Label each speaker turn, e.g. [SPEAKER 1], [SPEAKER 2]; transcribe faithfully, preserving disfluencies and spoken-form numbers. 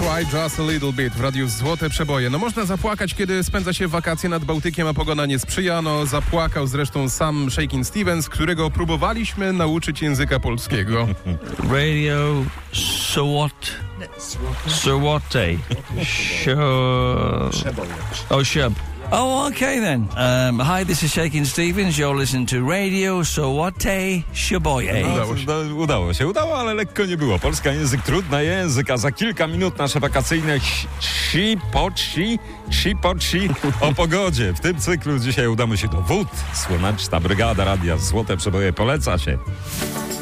[SPEAKER 1] Cry Just a Little Bit w radiu Złote Przeboje. No można zapłakać, kiedy spędza się wakacje nad Bałtykiem, a pogoda nie sprzyja. No zapłakał zresztą sam Shakin' Stevens, którego próbowaliśmy nauczyć języka polskiego.
[SPEAKER 2] Radio Sawat Sawate Sure. Oh, Shub. Oh, okay then. Um, hi, this is Shakin' Stevens. You're listening to Radio Sawate Shaboye.
[SPEAKER 1] Udało się.
[SPEAKER 3] No, udało się, udało, ale lekko nie było. Polska język, trudny język, a za kilka minut nasze wakacyjne si-po-ci, si-po-ci o pogodzie. W tym cyklu dzisiaj udamy się do Wód. Słoneczna Brygada Radia Złote Przeboje poleca się.